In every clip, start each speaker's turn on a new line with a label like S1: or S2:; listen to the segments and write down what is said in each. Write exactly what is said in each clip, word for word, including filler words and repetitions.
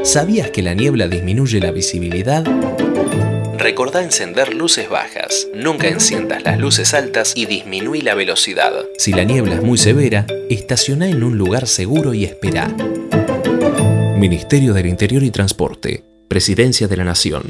S1: ¿Sabías que la niebla disminuye la visibilidad? Recordá encender luces bajas, nunca enciendas las luces altas y disminuí la velocidad. Si la niebla es muy severa, estacioná en un lugar seguro y esperá. Ministerio del Interior y Transporte, Presidencia de la Nación.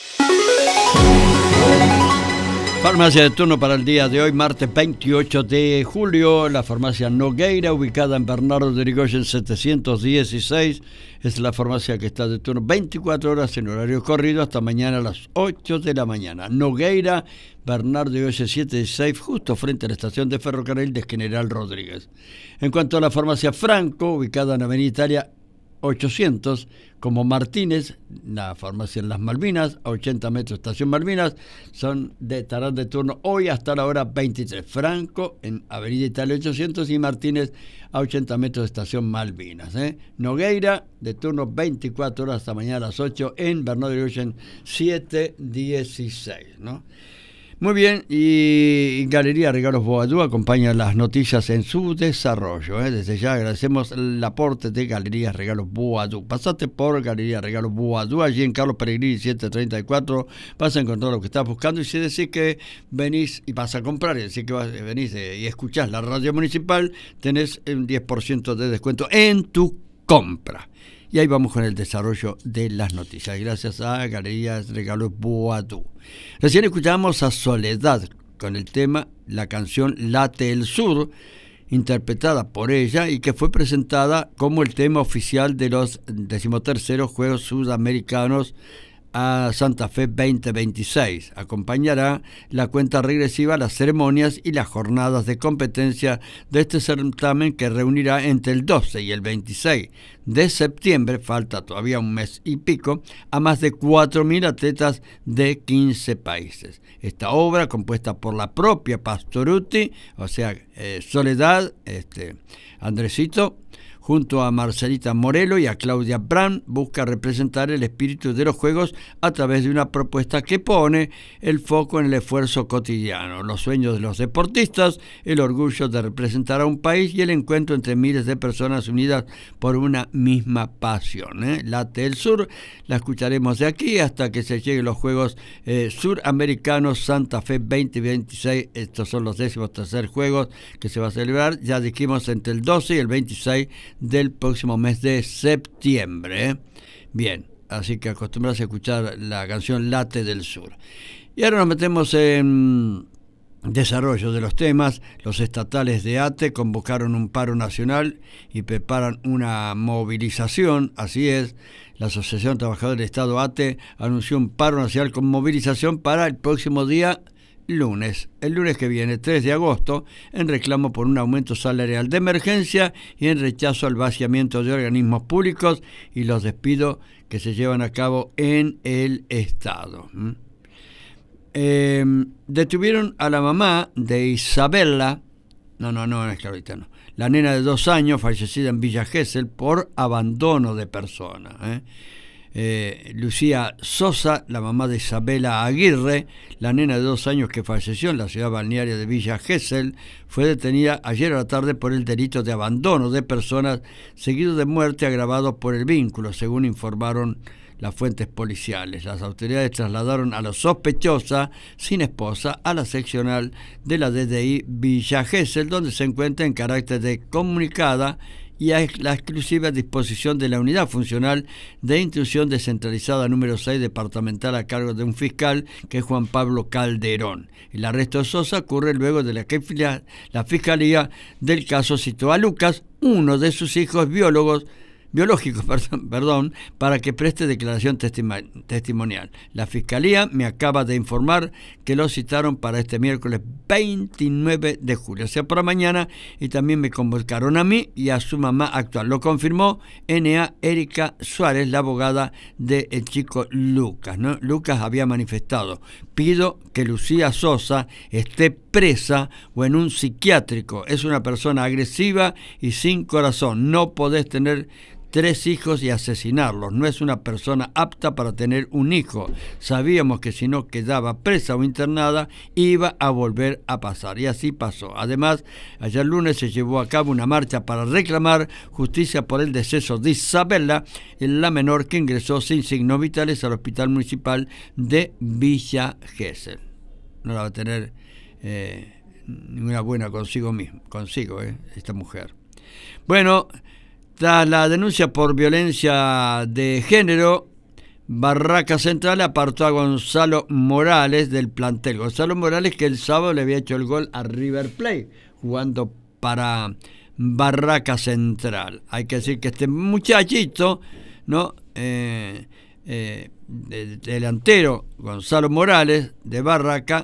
S2: Farmacia de turno para el día de hoy, martes veintiocho de julio. La farmacia Nogueira, ubicada en Bernardo de Irigoyen setecientos dieciséis, es la farmacia que está de turno veinticuatro horas en horario corrido hasta mañana a las ocho de la mañana. Nogueira, Bernardo de Irigoyen setecientos dieciséis, justo frente a la estación de ferrocarril de General Rodríguez. En cuanto a la farmacia Franco, ubicada en Avenida Italia ochocientos, como Martínez, la farmacia en Las Malvinas, a ochenta metros estación Malvinas, son de, estarán de turno hoy hasta la hora veintitrés. Franco en Avenida Italia ochocientos y Martínez a ochenta metros de estación Malvinas. ¿eh? Nogueira de turno veinticuatro horas hasta mañana a las ocho en Bernardo de Irigoyen setecientos dieciséis, ¿no? Muy bien, y Galería Regalos Boadú acompaña las noticias en su desarrollo. ¿eh? Desde ya agradecemos el aporte de Galerías Regalos Boadú. Pasate por Galería Regalos Boadú, allí en Carlos Peregrini setecientos treinta y cuatro, vas a encontrar lo que estás buscando. Y si decís que venís y vas a comprar, y decís que vas, venís y escuchás la radio municipal, tenés un diez por ciento de descuento en tu compra. Y ahí vamos con el desarrollo de las noticias. Gracias a Galerías Regalos Boadú. Recién escuchamos a Soledad con el tema, la canción Late el Sur, interpretada por ella y que fue presentada como el tema oficial de los decimoterceros Juegos Sudamericanos a Santa Fe veinte veintiséis. Acompañará la cuenta regresiva a las ceremonias y las jornadas de competencia de este certamen que reunirá entre el doce y el veintiséis de septiembre, falta todavía un mes y pico, a más de cuatro mil atletas de quince países. Esta obra, compuesta por la propia Pastorutti, o sea, eh, Soledad, este, Andresito, junto a Marcelita Morelo y a Claudia Brand, busca representar el espíritu de los Juegos a través de una propuesta que pone el foco en el esfuerzo cotidiano, los sueños de los deportistas, el orgullo de representar a un país y el encuentro entre miles de personas unidas por una misma pasión. ¿eh? Late el Sur, la escucharemos de aquí hasta que se lleguen los Juegos eh, Suramericanos Santa Fe veinte veintiséis. Estos son los décimos tercer Juegos que se va a celebrar, ya dijimos, entre el doce y el veintiséis del próximo mes de septiembre. ¿eh? Bien, así que acostumbrarse a escuchar la canción Late del Sur. Y ahora nos metemos en desarrollo de los temas. Los estatales de A T E convocaron un paro nacional y preparan una movilización. Así es, la Asociación Trabajadora del Estado A T E anunció un paro nacional con movilización para el próximo día lunes, el lunes que viene, tres de agosto, en reclamo por un aumento salarial de emergencia y en rechazo al vaciamiento de organismos públicos y los despidos que se llevan a cabo en el Estado. ¿Mm? Eh, detuvieron a la mamá de Isabela, no, no, no, es Clarita, no, la nena de dos años fallecida en Villa Gesell por abandono de persona. ¿eh? Eh, Lucía Sosa, la mamá de Isabela Aguirre, la nena de dos años que falleció en la ciudad balnearia de Villa Gesell, fue detenida ayer a la tarde por el delito de abandono de personas, seguido de muerte agravado por el vínculo, según informaron las fuentes policiales. Las autoridades trasladaron a la sospechosa sin esposa a la seccional de la D D I Villa Gesell, donde se encuentra en carácter de comunicada y a la exclusiva disposición de la Unidad Funcional de Instrucción Descentralizada número seis departamental a cargo de un fiscal que es Juan Pablo Calderón. El arresto de Sosa ocurre luego de la que la Fiscalía del caso citó a Lucas, uno de sus hijos biólogos, biológicos, perdón, perdón, para que preste declaración testima- testimonial. La Fiscalía me acaba de informar que lo citaron para este miércoles veintinueve de julio, o sea, para mañana, y también me convocaron a mí y a su mamá actual. Lo confirmó N A Erika Suárez, la abogada del chico Lucas, ¿no? Lucas había manifestado: pido que Lucía Sosa esté presa o en un psiquiátrico. Es una persona agresiva y sin corazón. No podés tener tres hijos y asesinarlos. No es una persona apta para tener un hijo. Sabíamos que si no quedaba presa o internada, iba a volver a pasar. Y así pasó. Además, ayer lunes se llevó a cabo una marcha para reclamar justicia por el deceso de Isabela, la menor que ingresó sin signos vitales al Hospital Municipal de Villa Gesell. No la va a tener eh, ninguna buena consigo mismo, consigo, eh, esta mujer. Bueno, tras la denuncia por violencia de género, Barraca Central apartó a Gonzalo Morales del plantel. Gonzalo Morales, que el sábado le había hecho el gol a River Plate, jugando para Barraca Central. Hay que decir que este muchachito, ¿no? Eh, eh, de, delantero Gonzalo Morales de Barraca,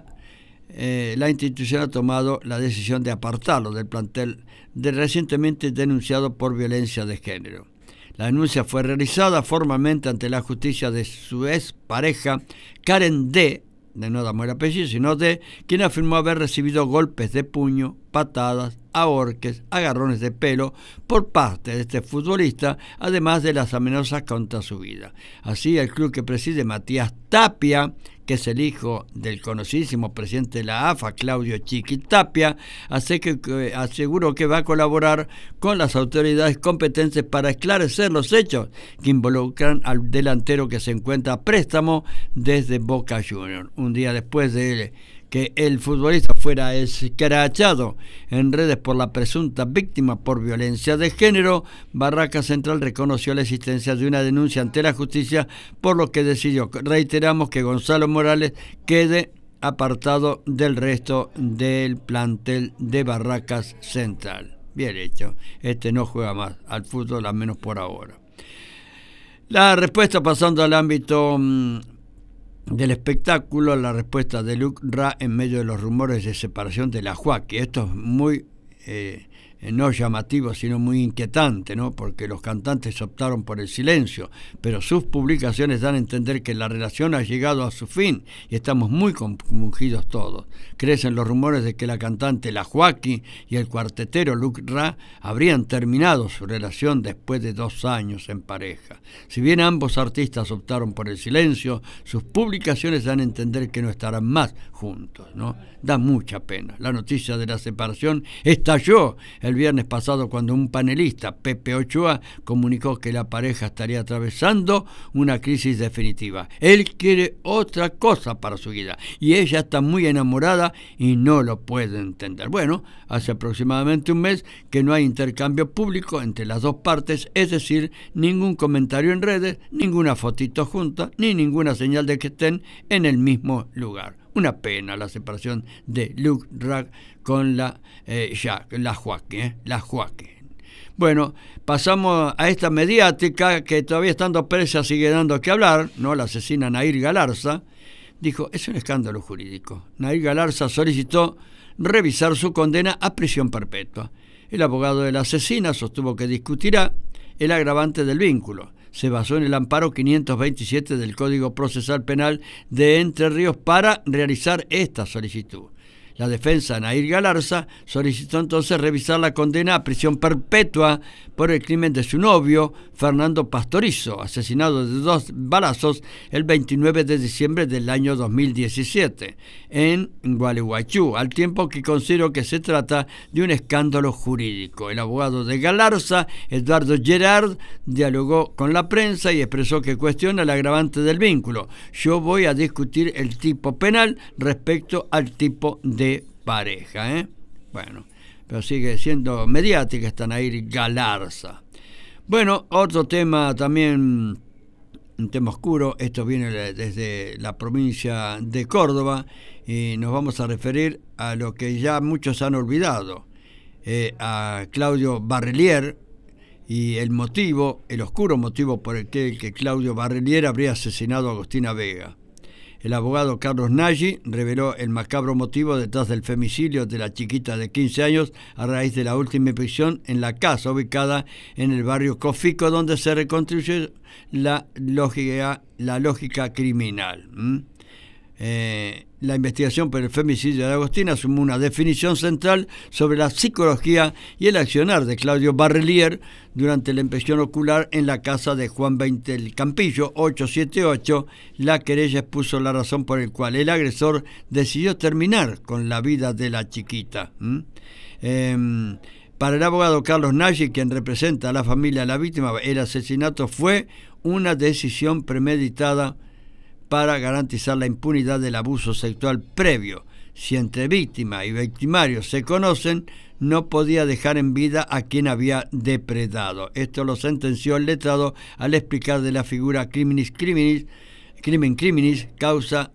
S2: eh, la institución ha tomado la decisión de apartarlo del plantel de recientemente denunciado por violencia de género. La denuncia fue realizada formalmente ante la justicia de su ex pareja Karen D., de no damos el apellido, sino D., quien afirmó haber recibido golpes de puño, patadas, ahorques, agarrones de pelo por parte de este futbolista, además de las amenazas contra su vida. Así, el club que preside Matías Tapia, que es el hijo del conocidísimo presidente de la A F A, Claudio Chiqui Tapia, así que, que aseguró que va a colaborar con las autoridades competentes para esclarecer los hechos que involucran al delantero que se encuentra a préstamo desde Boca Juniors. Un día después de que el futbolista fuera escrachado en redes por la presunta víctima por violencia de género, Barraca Central reconoció la existencia de una denuncia ante la justicia, por lo que decidió, reiteramos, que Gonzalo Morales quede apartado del resto del plantel de Barracas Central. Bien hecho, este no juega más al fútbol, al menos por ahora. La respuesta, pasando al ámbito mmm, del espectáculo, la respuesta de Luc Ra en medio de los rumores de separación de la Joaquín. Esto es muy eh, no llamativo, sino muy inquietante, ¿no? Porque los cantantes optaron por el silencio, pero sus publicaciones dan a entender que la relación ha llegado a su fin y estamos muy compungidos todos. Crecen los rumores de que la cantante La Joaquín y el cuartetero Luc Ra habrían terminado su relación después de dos años en pareja. Si bien ambos artistas optaron por el silencio, sus publicaciones dan a entender que no estarán más juntos, ¿no? Da mucha pena. La noticia de la separación estalló el viernes pasado cuando un panelista, Pepe Ochoa, comunicó que la pareja estaría atravesando una crisis definitiva. Él quiere otra cosa para su vida y ella está muy enamorada y no lo puede entender. Bueno, hace aproximadamente un mes que no hay intercambio público entre las dos partes, es decir, ningún comentario en redes, ninguna fotito junta, ni ninguna señal de que estén en el mismo lugar. Una pena la separación de Luc Ra con la, eh, ya, la Joaquín, ¿eh? la Joaquín. Bueno, pasamos a esta mediática que todavía estando presa sigue dando que hablar, ¿no? La asesina Nair Galarza dijo, es un escándalo jurídico. Nair Galarza solicitó revisar su condena a prisión perpetua. El abogado de la asesina sostuvo que discutirá el agravante del vínculo. Se basó en el amparo quinientos veintisiete del Código Procesal Penal de Entre Ríos para realizar esta solicitud. La defensa, Nair Galarza, solicitó entonces revisar la condena a prisión perpetua por el crimen de su novio, Fernando Pastorizo, asesinado de dos balazos el veintinueve de diciembre del año dos mil diecisiete en Gualeguaychú, al tiempo que considero que se trata de un escándalo jurídico. El abogado de Galarza, Eduardo Gerard, dialogó con la prensa y expresó que cuestiona el agravante del vínculo. Yo voy a discutir el tipo penal respecto al tipo de pareja, ¿eh? Bueno, pero sigue siendo mediática esta Nair Galarza. Bueno, otro tema también, un tema oscuro, esto viene desde la provincia de Córdoba y nos vamos a referir a lo que ya muchos han olvidado, eh, a Claudio Barrelier y el motivo, el oscuro motivo por el que, el que Claudio Barrelier habría asesinado a Agostina Vega. El abogado Carlos Nagy reveló el macabro motivo detrás del femicidio de la chiquita de quince años a raíz de la última inspección en la casa ubicada en el barrio Cofico, donde se reconstruye la lógica, la lógica criminal. ¿Mm? Eh, la investigación por el femicidio de Agostina asumió una definición central sobre la psicología y el accionar de Claudio Barrelier durante la inspección ocular en la casa de Juan veinte del Campillo, ochocientos setenta y ocho. La querella expuso la razón por la cual el agresor decidió terminar con la vida de la chiquita. ¿Mm? Eh, para el abogado Carlos Nagy, quien representa a la familia de la víctima, el asesinato fue una decisión premeditada para garantizar la impunidad del abuso sexual previo. Si entre víctima y victimario se conocen, no podía dejar en vida a quien había depredado. Esto lo sentenció el letrado al explicar de la figura criminis criminis, crimen criminis, causa,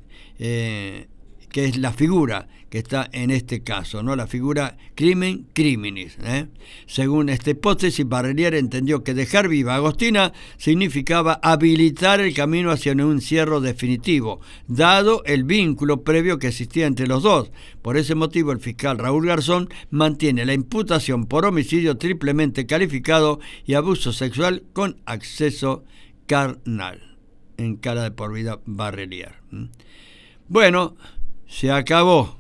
S2: eh, que es la figura que está en este caso, ¿no? La figura crimen criminis. ¿eh? Según esta hipótesis, Barrelier entendió que dejar viva a Agostina significaba habilitar el camino hacia un encierro definitivo, dado el vínculo previo que existía entre los dos. Por ese motivo, el fiscal Raúl Garzón mantiene la imputación por homicidio triplemente calificado y abuso sexual con acceso carnal. En cara de por vida Barrelier. ¿Mm? Bueno, se acabó.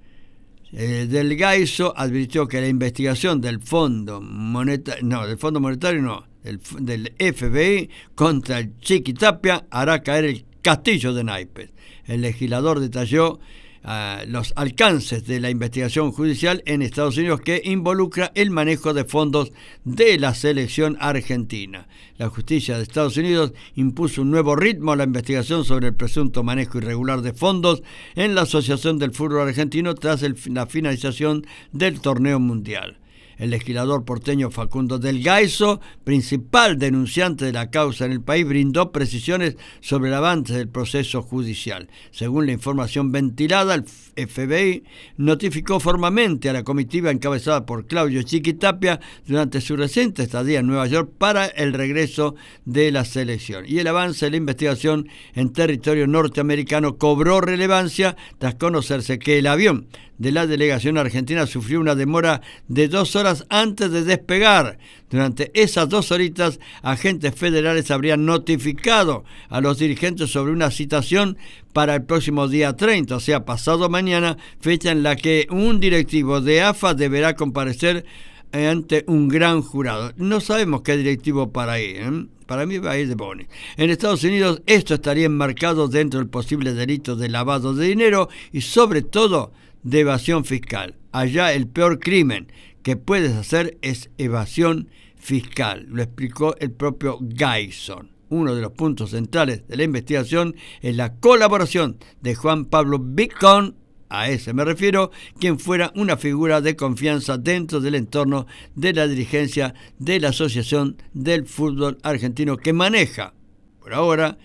S2: Eh, Del Gaiso advirtió que la investigación del Fondo Monetario, no, del Fondo Monetario no, del, del F B I contra el Chiquitapia hará caer el castillo de naipes. El legislador detalló uh, los alcances de la investigación judicial en Estados Unidos que involucra el manejo de fondos de la selección argentina. La justicia de Estados Unidos impuso un nuevo ritmo a la investigación sobre el presunto manejo irregular de fondos en la Asociación del Fútbol Argentino tras el, la finalización del torneo mundial. El legislador porteño Facundo Del Gaiso, principal denunciante de la causa en el país, brindó precisiones sobre el avance del proceso judicial. Según la información ventilada, el F B I notificó formalmente a la comitiva encabezada por Claudio Chiquitapia durante su reciente estadía en Nueva York para el regreso de la selección. Y el avance de la investigación en territorio norteamericano cobró relevancia tras conocerse que el avión de la delegación argentina sufrió una demora de dos horas antes de despegar. Durante esas dos horitas, agentes federales habrían notificado a los dirigentes sobre una citación para el próximo día treinta, o sea, pasado mañana, fecha en la que un directivo de A F A deberá comparecer ante un gran jurado. No sabemos qué directivo para ir, ¿eh? Para mí va a ir de Boni. En Estados Unidos esto estaría enmarcado dentro del posible delito de lavado de dinero y sobre todo de evasión fiscal. Allá el peor crimen que puedes hacer es evasión fiscal, lo explicó el propio Gaison. Uno de los puntos centrales de la investigación es la colaboración de Juan Pablo Vicón, a ese me refiero, quien fuera una figura de confianza dentro del entorno de la dirigencia de la Asociación del Fútbol Argentino que maneja, por ahora,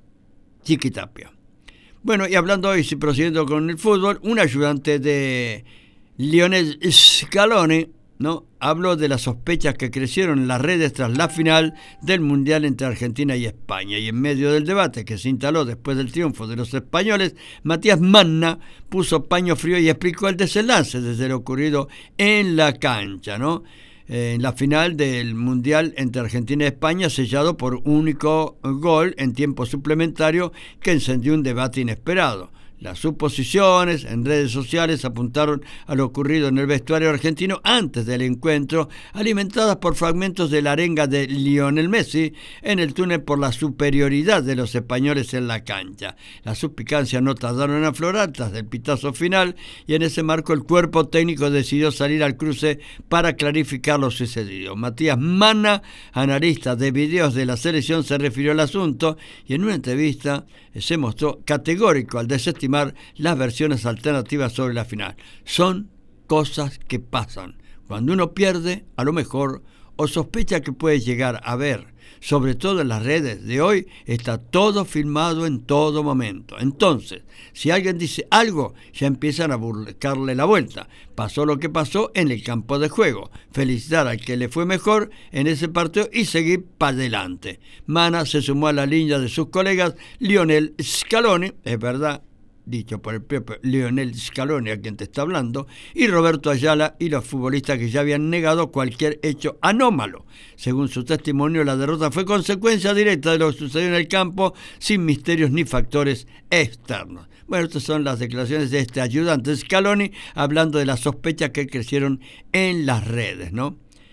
S2: Chiquitapia. Bueno, y hablando hoy, si prosiguiendo con el fútbol, un ayudante de Lionel Scaloni, ¿no?, habló de las sospechas que crecieron en las redes tras la final del Mundial entre Argentina y España. Y en medio del debate que se instaló después del triunfo de los españoles, Matías Manna puso paño frío y explicó el desenlace desde lo ocurrido en la cancha, ¿no? En la final del Mundial entre Argentina y España, sellado por único gol en tiempo suplementario que encendió un debate inesperado. Las suposiciones en redes sociales apuntaron a lo ocurrido en el vestuario argentino antes del encuentro, alimentadas por fragmentos de la arenga de Lionel Messi en el túnel por la superioridad de los españoles en la cancha. Las suspicacias no tardaron en aflorar tras el pitazo final y en ese marco el cuerpo técnico decidió salir al cruce para clarificar lo sucedido. Matías Manna, analista de videos de la selección, se refirió al asunto y en una entrevista se mostró categórico al desestimar las versiones alternativas sobre la final. Son cosas que pasan. Cuando uno pierde, a lo mejor, o sospecha que puede llegar a ver, sobre todo en las redes de hoy, está todo filmado en todo momento. Entonces, si alguien dice algo, ya empiezan a buscarle la vuelta. Pasó lo que pasó en el campo de juego. Felicitar al que le fue mejor en ese partido y seguir para adelante. Mana se sumó a la línea de sus colegas Lionel Scaloni, es verdad, dicho por el propio Lionel Scaloni, a quien te está hablando, y Roberto Ayala y los futbolistas que ya habían negado cualquier hecho anómalo. Según su testimonio, la derrota fue consecuencia directa de lo que sucedió en el campo, sin misterios ni factores externos. Bueno, estas son las declaraciones de este ayudante Scaloni, hablando de las sospechas que crecieron en las redes, ¿no?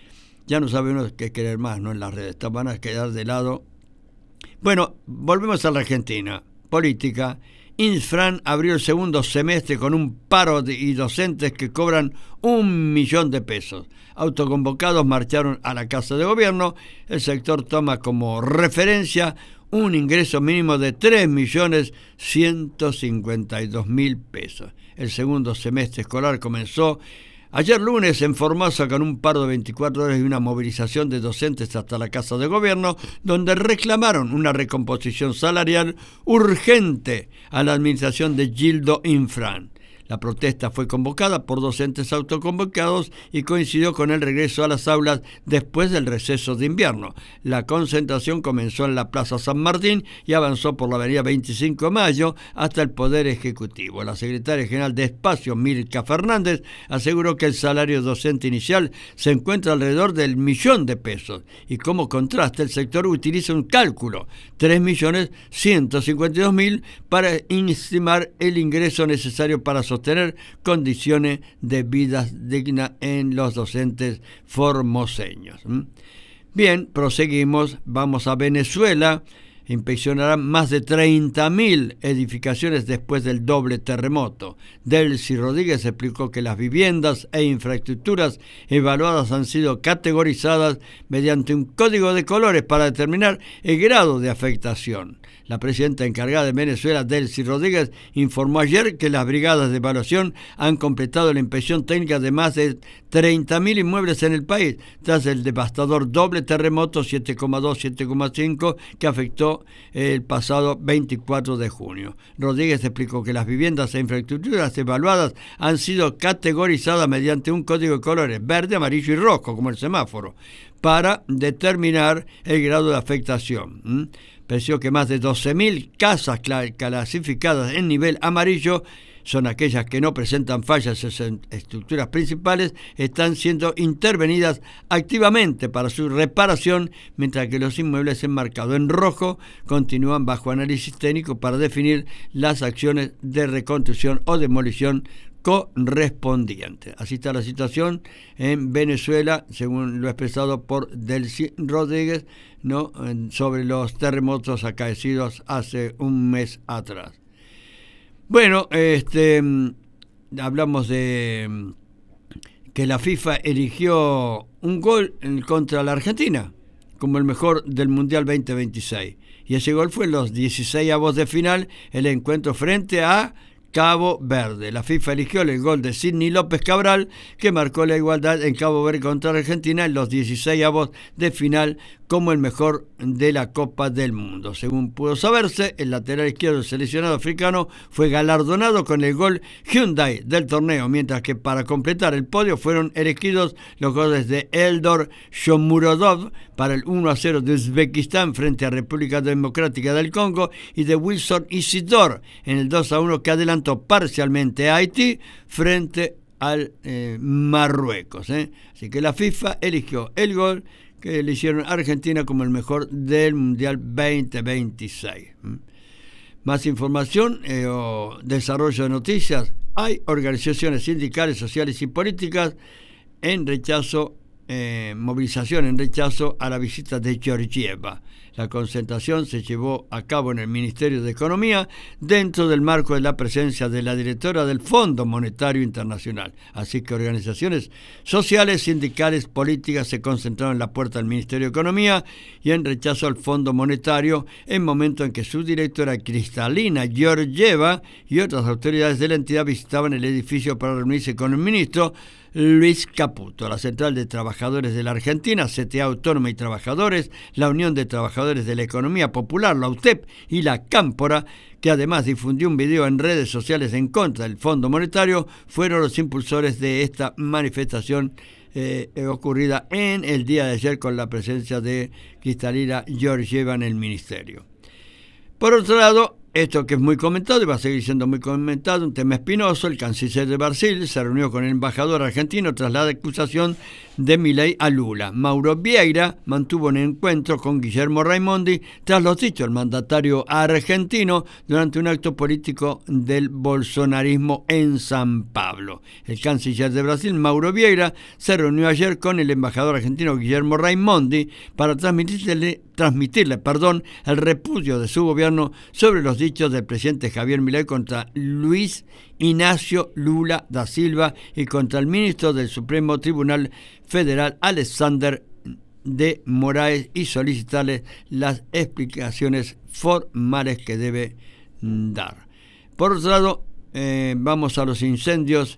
S2: Ya no sabe uno qué querer más, ¿no? En las redes, estas van a quedar de lado. Bueno, volvemos a la Argentina. Política. Infran abrió el segundo semestre con un paro de, y docentes que cobran un millón de pesos. Autoconvocados marcharon a la Casa de Gobierno. El sector toma como referencia un ingreso mínimo de tres millones ciento cincuenta y dos mil pesos. El segundo semestre escolar comenzó ayer lunes en Formosa con un paro de veinticuatro horas y una movilización de docentes hasta la Casa de Gobierno, donde reclamaron una recomposición salarial urgente a la administración de Gildo Infran. La protesta fue convocada por docentes autoconvocados y coincidió con el regreso a las aulas después del receso de invierno. La concentración comenzó en la Plaza San Martín y avanzó por la avenida veinticinco de mayo hasta el Poder Ejecutivo. La secretaria general de Espacio, Mirka Fernández, aseguró que el salario docente inicial se encuentra alrededor del millón de pesos y como contraste el sector utiliza un cálculo, tres millones ciento cincuenta y dos mil, para estimar el ingreso necesario para sostener sostener condiciones de vida dignas en los docentes formoseños. Bien, proseguimos, vamos a Venezuela. Inspeccionarán más de treinta mil edificaciones después del doble terremoto. Delcy Rodríguez explicó que las viviendas e infraestructuras evaluadas han sido categorizadas mediante un código de colores para determinar el grado de afectación. La presidenta encargada de Venezuela, Delcy Rodríguez, informó ayer que las brigadas de evaluación han completado la inspección técnica de más de treinta mil inmuebles en el país, tras el devastador doble terremoto siete coma dos, siete coma cinco que afectó el pasado veinticuatro de junio. Rodríguez explicó que las viviendas e infraestructuras evaluadas han sido categorizadas mediante un código de colores verde, amarillo y rojo, como el semáforo, para determinar el grado de afectación. ¿Mm? Preció que más de doce mil casas clasificadas en nivel amarillo, son aquellas que no presentan fallas en sus estructuras principales, están siendo intervenidas activamente para su reparación, mientras que los inmuebles enmarcados en rojo continúan bajo análisis técnico para definir las acciones de reconstrucción o demolición correspondientes. Así está la situación en Venezuela, según lo expresado por Delcy Rodríguez, ¿no?, sobre los terremotos acaecidos hace un mes atrás. Bueno, este, hablamos de que la FIFA eligió un gol contra la Argentina como el mejor del Mundial veinte veintiséis. Y ese gol fue en los dieciseisavos de final, el encuentro frente a Cabo Verde. La FIFA eligió el gol de Sidney López Cabral, que marcó la igualdad en Cabo Verde contra Argentina en los dieciseisavos de final como el mejor de la Copa del Mundo. Según pudo saberse, el lateral izquierdo del seleccionado africano fue galardonado con el gol Hyundai del torneo, mientras que para completar el podio fueron elegidos los goles de Eldor Shomurodov para el uno a cero de Uzbekistán frente a República Democrática del Congo y de Wilson Isidore en el dos a uno que adelantó parcialmente a Haití frente al eh, Marruecos. ¿eh? Así que la FIFA eligió el gol que le hicieron a Argentina como el mejor del Mundial veinte veintiséis. Más información eh, o desarrollo de noticias. Hay organizaciones sindicales, sociales y políticas en rechazo, eh, movilización en rechazo a la visita de Georgieva. La concentración se llevó a cabo en el Ministerio de Economía dentro del marco de la presencia de la directora del Fondo Monetario Internacional. Así que organizaciones sociales, sindicales, políticas se concentraron en la puerta del Ministerio de Economía y en rechazo al Fondo Monetario en momento en que su directora Kristalina Georgieva y otras autoridades de la entidad visitaban el edificio para reunirse con el ministro Luis Caputo. La Central de Trabajadores de la Argentina, C T A Autónoma y Trabajadores, la Unión de Trabajadores de la Economía Popular, la U T E P y la Cámpora, que además difundió un video en redes sociales en contra del Fondo Monetario, fueron los impulsores de esta manifestación eh, ocurrida en el día de ayer con la presencia de Kristalina Georgieva en el ministerio. Por otro lado, esto que es muy comentado y va a seguir siendo muy comentado, un tema espinoso. El canciller de Brasil se reunió con el embajador argentino tras la acusación de Milei a Lula. Mauro Vieira mantuvo un encuentro con Guillermo Raimondi tras los dichos del mandatario argentino durante un acto político del bolsonarismo en San Pablo. El canciller de Brasil, Mauro Vieira, se reunió ayer con el embajador argentino Guillermo Raimondi para transmitirle, transmitirle perdón, el repudio de su gobierno sobre los dichos del presidente Javier Milei contra Luis Ignacio Lula da Silva y contra el ministro del Supremo Tribunal Federal, Alexander de Moraes, y solicitarle las explicaciones formales que debe dar. Por otro lado, eh, vamos a los incendios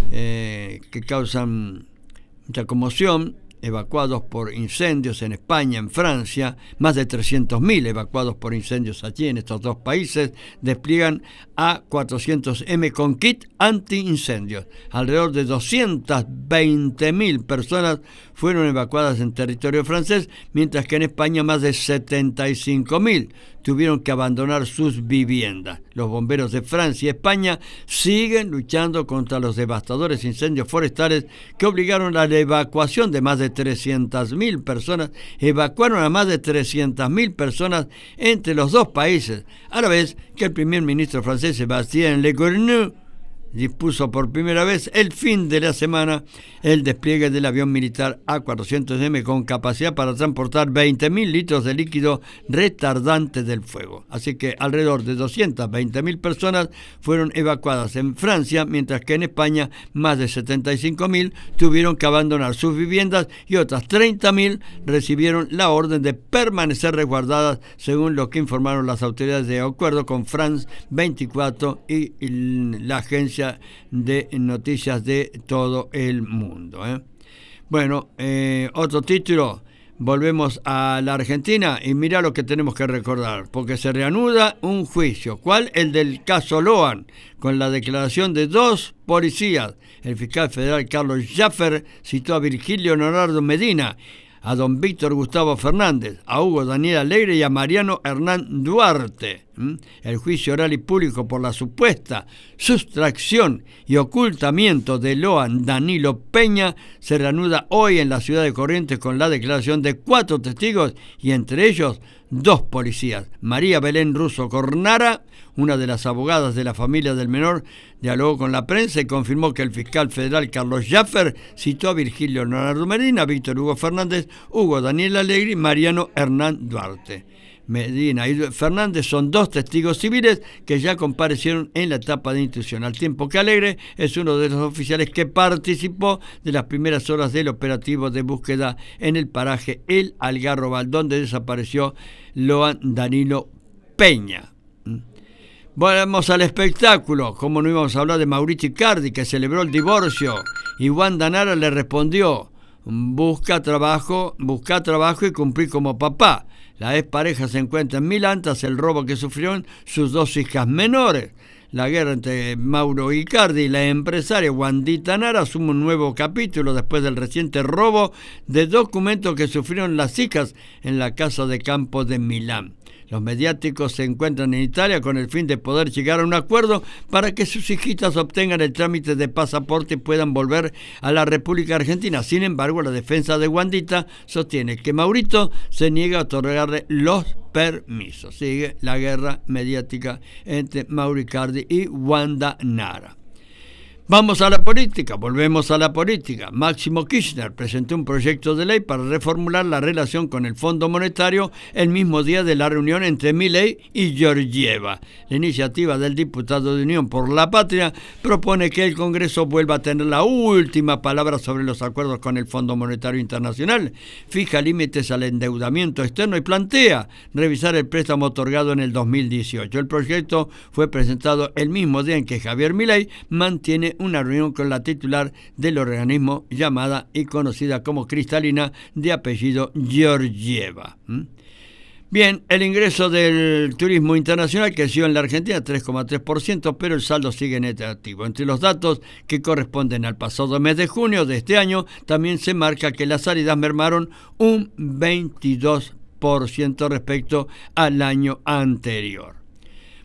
S2: eh, que causan mucha conmoción. Evacuados por incendios en España, en Francia, más de trescientos mil evacuados por incendios allí en estos dos países, despliegan A cuatrocientos eme con kit anti-incendios. Alrededor de doscientas veinte mil personas fueron evacuadas en territorio francés, mientras que en España más de setenta y cinco mil tuvieron que abandonar sus viviendas. Los bomberos de Francia y España siguen luchando contra los devastadores incendios forestales que obligaron a la evacuación de más de trescientas mil personas, evacuaron a más de trescientas mil personas entre los dos países, a la vez que el primer ministro francés Sébastien Lecornu dispuso por primera vez el fin de la semana el despliegue del avión militar A cuatrocientos eme con capacidad para transportar veinte mil litros de líquido retardante del fuego. Así que alrededor de doscientas veinte mil personas fueron evacuadas en Francia, mientras que en España más de setenta y cinco mil tuvieron que abandonar sus viviendas y otras treinta mil recibieron la orden de permanecer resguardadas, según lo que informaron las autoridades de acuerdo con France veinticuatro y la agencia de noticias de todo el mundo. ¿eh? Bueno, eh, otro título, volvemos a la Argentina y mira lo que tenemos que recordar, porque se reanuda un juicio. ¿Cuál? El del caso Loan, con la declaración de dos policías. El fiscal federal Carlos Jaffer citó a Virgilio Leonardo Medina, a don Víctor Gustavo Fernández, a Hugo Daniel Alegre y a Mariano Hernán Duarte. ¿Mm? El juicio oral y público por la supuesta sustracción y ocultamiento de Loan Danilo Peña se reanuda hoy en la ciudad de Corrientes con la declaración de cuatro testigos y entre ellos dos policías. María Belén Russo Cornara, una de las abogadas de la familia del menor, dialogó con la prensa y confirmó que el fiscal federal Carlos Jaffer citó a Virgilio Leonardo Medina, Víctor Hugo Fernández, Hugo Daniel Alegre y Mariano Hernán Duarte. Medina y Fernández son dos testigos civiles que ya comparecieron en la etapa de instrucción, al tiempo que Alegre es uno de los oficiales que participó de las primeras horas del operativo de búsqueda en el paraje El Algarrobal, donde desapareció Loan Danilo Peña. Volvemos al espectáculo. Como no íbamos a hablar de Mauricio Icardi, que celebró el divorcio, y Wanda Nara le respondió: busca trabajo, busca trabajo y cumplir como papá. La expareja se encuentra en Milán tras el robo que sufrieron sus dos hijas menores. La guerra entre Mauro Icardi y la empresaria Wandita Nara asume un nuevo capítulo después del reciente robo de documentos que sufrieron las hijas en la casa de campo de Milán. Los mediáticos se encuentran en Italia con el fin de poder llegar a un acuerdo para que sus hijitas obtengan el trámite de pasaporte y puedan volver a la República Argentina. Sin embargo, la defensa de Wandita sostiene que Maurito se niega a otorgarle los permisos. Sigue la guerra mediática entre Mauro Icardi y Wanda Nara. Vamos a la política, volvemos a la política. Máximo Kirchner presentó un proyecto de ley para reformular la relación con el Fondo Monetario el mismo día de la reunión entre Milei y Georgieva. La iniciativa del diputado de Unión por la Patria propone que el Congreso vuelva a tener la última palabra sobre los acuerdos con el Fondo Monetario Internacional, fija límites al endeudamiento externo y plantea revisar el préstamo otorgado en el dos mil dieciocho. El proyecto fue presentado el mismo día en que Javier Milei mantiene una reunión con la titular del organismo llamada y conocida como Cristalina, de apellido Georgieva. ¿Mm? Bien, el ingreso del turismo internacional creció en la Argentina tres coma tres por ciento, pero el saldo sigue negativo. Entre los datos que corresponden al pasado mes de junio de este año, también se marca que las salidas mermaron un veintidós por ciento respecto al año anterior.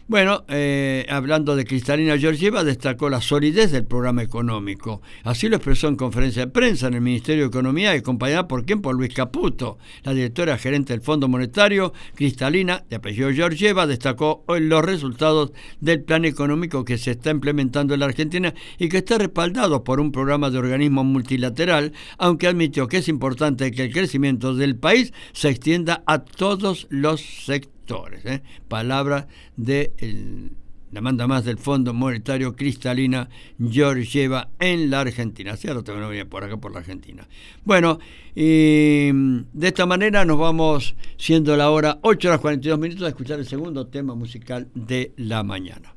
S2: Bueno, eh, hablando de Kristalina Georgieva, destacó la solidez del programa económico. Así lo expresó en conferencia de prensa en el Ministerio de Economía, acompañada por quién, por Luis Caputo. La directora gerente del Fondo Monetario, Kristalina, de apellido Georgieva, destacó hoy los resultados del plan económico que se está implementando en la Argentina y que está respaldado por un programa de organismo multilateral, aunque admitió que es importante que el crecimiento del país se extienda a todos los sectores. ¿eh? Palabra de el, la manda más del Fondo Monetario, Kristalina Georgieva, en la Argentina. Cierto que no venía por acá, por la Argentina. Bueno, y de esta manera nos vamos, siendo la hora ocho horas cuarenta y dos minutos, a escuchar el segundo tema musical de la mañana.